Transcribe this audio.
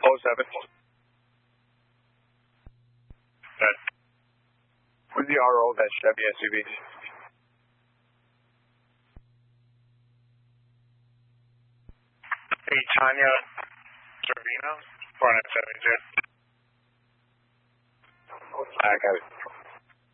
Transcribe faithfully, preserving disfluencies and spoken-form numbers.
oh seven. Good. Who's the R O of that Chevy S U V? Hey, Tanya Servino, four nine seven zero. I got it.